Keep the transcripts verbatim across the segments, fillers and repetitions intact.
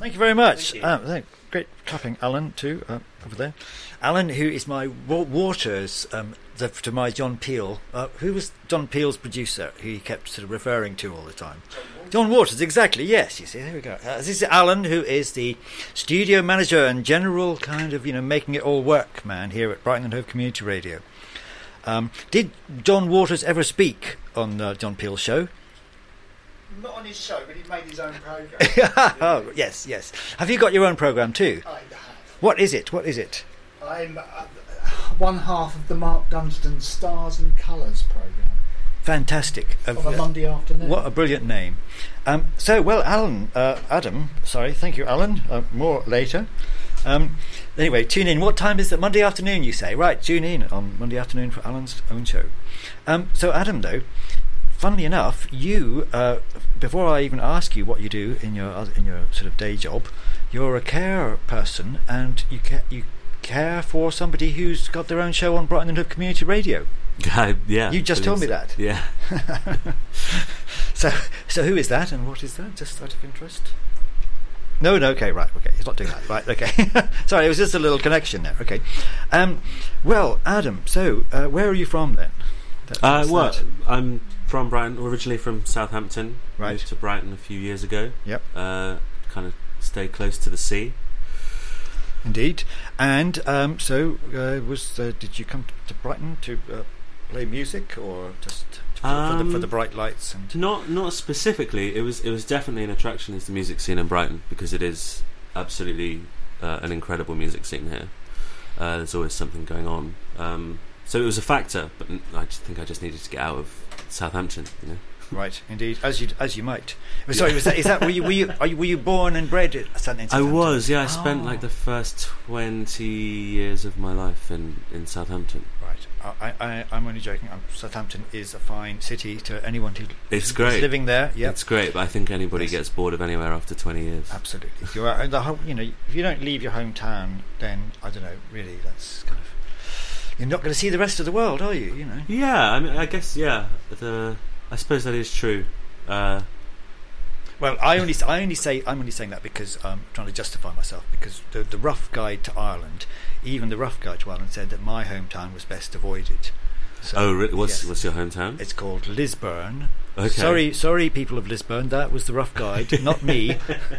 Thank you very much. Thank you. Uh, thank- great clapping, Alan, too, uh, over there. Alan, who is my wa- Waters um, the, to my John Peel. Uh, who was John Peel's producer, who he kept sort of referring to all the time? John Waters, exactly, yes. You see, there we go. Uh, this is Alan, who is the studio manager and general kind of, you know, making it all work man here at Brighton and Hove Community Radio. Um, did John Waters ever speak on uh, John Peel's show? Not on his show, but he made his own programme. Oh, yes, yes. Have you got your own programme too? I have. What is it? What is it? I'm uh, one half of the Mark Dunstan Stars and Colours programme Fantastic. of a Monday afternoon. What a brilliant name. Um, so, well, Alan, uh, Adam, sorry, thank you, Alan. Uh, more later. Um, anyway, tune in. What time is it? Monday afternoon, you say? Right, tune in on Monday afternoon for Alan's own show. Um, so, Adam, though, funnily enough, you, uh, before I even ask you what you do in your oth- in your sort of day job, you're a care person, and you ca- you care for somebody who's got their own show on Brighton and Hove Community Radio. I, yeah. You just told me that. Yeah. So, so who is that, and what is that? Just out of interest. No, no, okay, right, okay. He's not doing that, right? Okay. Sorry, it was just a little connection there. Okay. Um, well, Adam, so uh, where are you from then? That, Uh, that's well, that. I'm from Brighton, originally from Southampton. Right. Moved to Brighton a few years ago. Yep. Uh, kind of stay close to the sea. Indeed. And um, so, uh, was uh, did you come to Brighton to uh, play music, or just to, for, the, for Um, the bright lights? And Not not specifically. It was it was definitely an attraction is the music scene in Brighton, because it is absolutely uh, an incredible music scene here. Uh, there's always something going on. Um, so it was a factor, but n- I just think I just needed to get out of Southampton. You know. right, indeed, as you as you might. Oh, sorry, was that is that were you were you, are you were you born and bred at Southampton? I was, yeah. I spent Oh. like the first twenty years of my life in, in Southampton. Right. I, I, I'm only joking. Um, Southampton is a fine city to anyone who It's is great. living there. Yeah, It's great, but I think anybody Yes. gets bored of anywhere after twenty years. absolutely. You are, and the whole, you know, if you don't leave your hometown, then I don't know. Really, that's kind of you're not going to see the rest of the world, are you? You know. Yeah, I mean, I guess, yeah. The I suppose that is true. Uh, Well, I only I only say I'm only saying that because I'm trying to justify myself, because the the rough guide to Ireland, even the rough guide to Ireland said that my hometown was best avoided. So, oh, re- what's yes. what's your hometown? It's called Lisburn. Okay. Sorry, sorry, people of Lisburn. That was the rough guide, not me.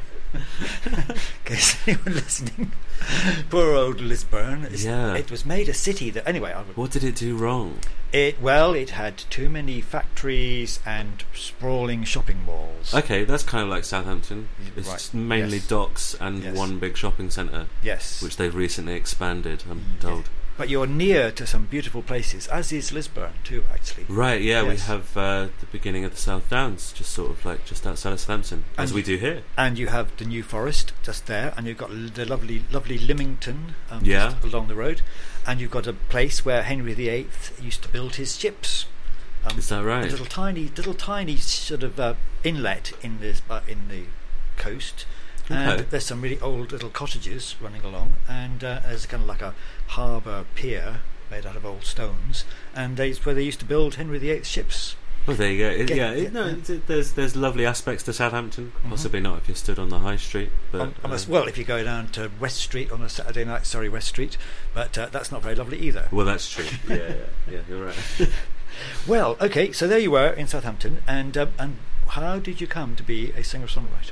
In case anyone listening, poor old Lisburn. It's- Yeah. It was made a city that anyway. I would, What did it do wrong? it well, it had too many factories and sprawling shopping malls. Okay, that's kind of like Southampton. It's Right, just mainly yes. docks and Yes. one big shopping centre, Yes, which they've recently expanded, I'm Yeah. told. but you're near to some beautiful places, as is Lisburn too, actually. Right, yeah, we Yes. have uh, the beginning of the South Downs, just sort of like just outside of Southampton, as And- we do here. And you have the New Forest just there, and you've got l- the lovely, lovely Lymington um, Yeah. just along the road, and you've got a place where Henry the Eighth used to build his ships. Um, Is that a right? little tiny, little tiny sort of uh, inlet in this, uh, in the coast. And Okay. there's some really old little cottages running along, and uh, there's kind of like a harbour pier made out of old stones, and that's where they used to build Henry the Eighth's ships. Well, there you go. It, Get- yeah, it, get- no, yeah. it's- it, there's there's lovely aspects to Southampton. Mhm. Possibly not if you're stood on the high street, but On, on a uh, s well, if you go down to West Street on a Saturday night, sorry, West Street, but uh, that's not very lovely either. well, that's true. yeah, yeah, yeah, you're right. Well, okay, so there you were in Southampton, and um, and how did you come to be a singer-songwriter?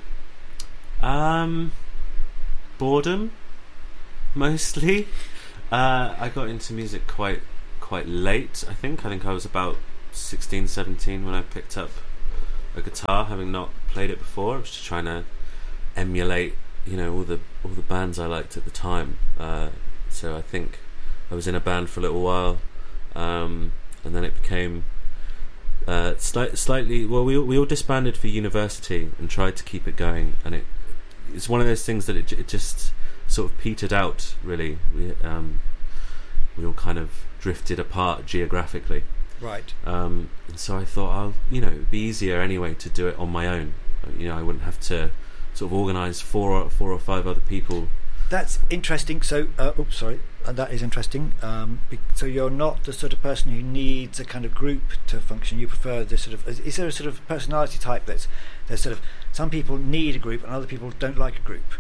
Um, boredom, mostly. Uh, I got into music quite quite late. I think. I think I was about sixteen, seventeen when I picked up a guitar, having not played it before. I was just trying to emulate, you know, all the all the bands I liked at the time. Uh, so I think I was in a band for a little while, um, and then it became. Uh, slight, slightly well we, we all disbanded for university and tried to keep it going, and it it's one of those things that it, j- it just sort of petered out really. We, um, we all kind of drifted apart geographically, Right. um, and so I thought I'll you know it'd be easier anyway to do it on my own. You know I wouldn't have to sort of organise four or, four or five other people. That's interesting. So, uh, oops, sorry, uh, that is interesting. Um, be- so you're not the sort of person who needs a kind of group to function. You prefer this sort of. Is, is there a sort of personality type that's there's sort of some people need a group and other people don't like a group?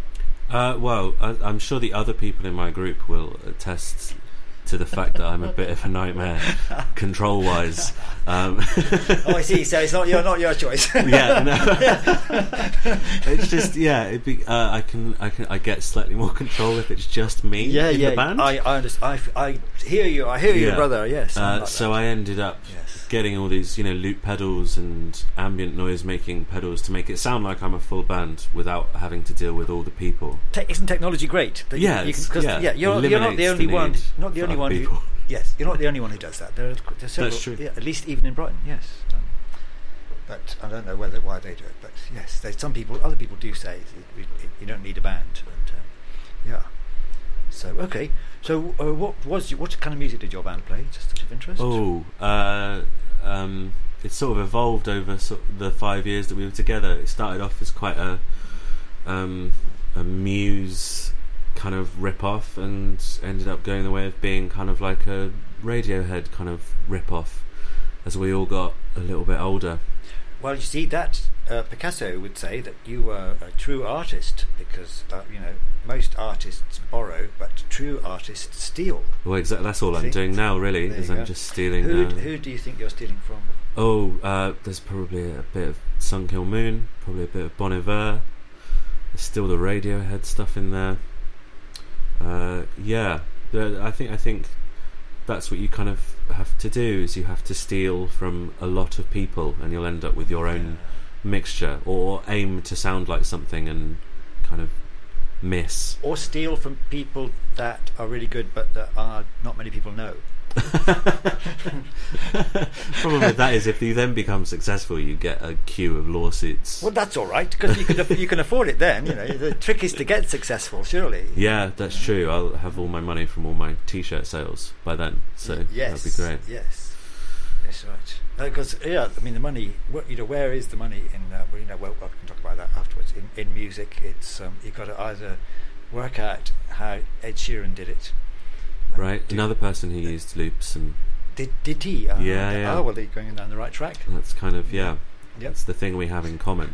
Uh, well, I, I'm sure the other people in my group will attest to the fact that I'm a bit of a nightmare, control-wise. Um, oh, I see. So it's not your not your choice. yeah, no. It's just yeah. It'd be, uh, I can I can I get slightly more control if it's just me yeah, in yeah. the band. I I, understand. I I hear you. I hear you, Yeah. brother. Yes. Uh, like so that. I ended up Yes. getting all these, you know, loop pedals and ambient noise making pedals to make it sound like I'm a full band without having to deal with all the people. Te- isn't technology great? That Yeah, you, you it's- can, 'cause, yeah, yeah. You're, you're not the eliminates only the one. need Not the for only other one. Who, people. yes, you're not the only one who does that. There are, there's several, That's true. Yeah, at least even in Brighton. Yes. Um, but I don't know whether why they do it. But yes, there's some people. Other people do say it, it, it, you don't need a band. And, um, yeah. So okay. So uh, what was you, what kind of music did your band play? Just out of interest. Oh, uh, um, it sort of evolved over sort of the five years that we were together. It started off as quite a um, a Muse kind of rip-off, and ended up going the way of being kind of like a Radiohead kind of rip-off as we all got a little bit older. Well, you see, that uh, Picasso would say that you were a true artist because uh, you know most artists borrow, but true artists steal. Well, exactly. That's all See? I'm doing now, really, There is you I'm go. just stealing. Who uh, who do you think you're stealing from? Oh, uh, there's probably a bit of Sun Kill Moon, probably a bit of Bon Iver. There's still the Radiohead stuff in there. Uh, yeah, the, I think I think that's what you kind of have to do. Is you have to steal from a lot of people, and you'll end up with your own mixture, or aim to sound like something and kind of miss. Or steal from people that are really good, but that are not many people know. Problem with that is if you then become successful, you get a queue of lawsuits. Well, that's all right because you can aff- you can afford it. Then you know the trick is to get successful. Surely. Yeah, that's true. I'll have all my money from all my T-shirt sales by then, so yes, that'd be great. Yes, yes, right. Because yeah, I mean the money. What, you know, where is the money in? Uh, well, you know, well, we can talk about that afterwards. In in music, it's um, you've got to either work out how Ed Sheeran did it. and Right, do- another person who used loops, and Did did he? Uh, Yeah, yeah. Oh well, they're going down the right track. that's kind of yeah. Yep. That's the thing we have in common.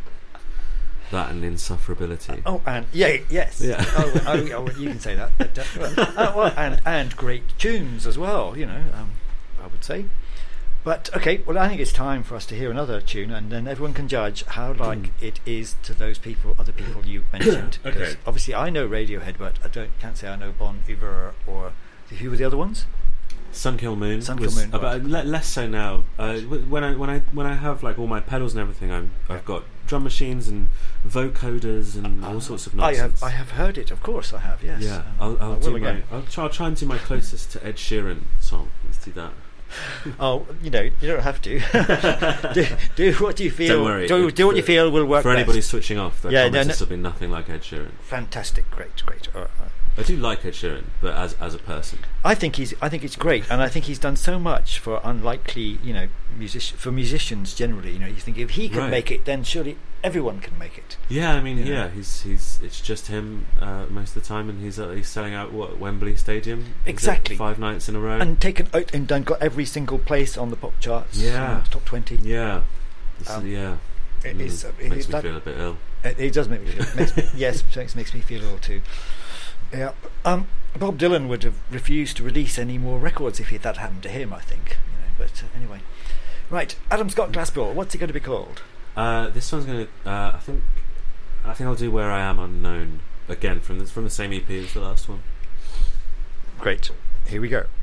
That and insufferability. Oh, and yeah, yes. Yeah. oh, oh, oh, you can say that. But, uh, well, uh, well, and and great tunes as well. You know, um, I would say. But okay, well, I think it's time for us to hear another tune, and then everyone can judge how like it is to those people, other people you mentioned. 'Cause Okay. obviously, I know Radiohead, but I don't can't say I know Bon Iver or who were the other ones. Sun Kill Moon Sun Kill was Moon, about, right. le- less so now. Uh, w- when I when I when I have like all my pedals and everything, I'm, I've got drum machines and vocoders and all sorts of I nonsense. have I have heard it. Of course, I have. Yes. Yeah, Um, I'll, I'll I do will my. again. I'll try, I'll try and do my closest to Ed Sheeran song. Let's do that. Oh, you know, you don't have to. do, do what you feel. Don't worry. Do, do what you For- feel will work For best. anybody switching off, I Yeah, promise no, this no- will be nothing like Ed Sheeran. Fantastic, great, great. All right, all right. I do like Ed Sheeran, but as as a person, I think he's. I think it's great, and I think he's done so much for unlikely, you know, music for musicians generally. You know, you think if he can Right. make it, then surely everyone can make it. yeah. I mean, Yeah. yeah, he's he's it's just him uh, most of the time, and he's uh, he's selling out what Wembley Stadium Is it Exactly. five nights in a row. And taken out and done got every single place on the pop charts. Yeah. uh, top twenty. yeah, This is- Um, yeah. It, Mm, is, uh, it, makes is me that, feel a bit ill. it, it does make me feel. Makes me, yes, makes, makes me feel ill too. Yeah. Um, Bob Dylan would have refused to release any more records if that happened to him. I think. You know. But uh, anyway, right. Adam Scott Glassbill. What's it going to be called? Uh, this one's gonna. Uh, I think. I think I'll do Where I Am Unknown again from the from the same E P as the last one. Great. Here we go.